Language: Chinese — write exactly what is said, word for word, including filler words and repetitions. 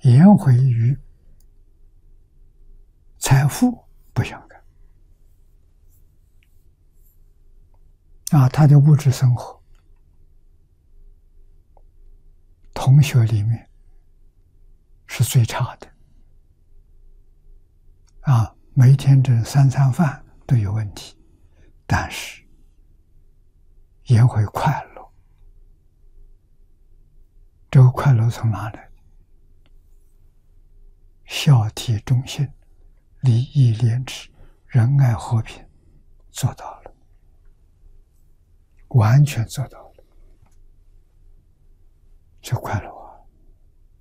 颜回于财富不相干啊，他的物质生活，同学里面是最差的啊，每天这三餐饭都有问题，但是颜回快乐，这个快乐从哪来？孝悌忠信，礼义廉耻，仁爱和平，做到了，完全做到了，就快乐。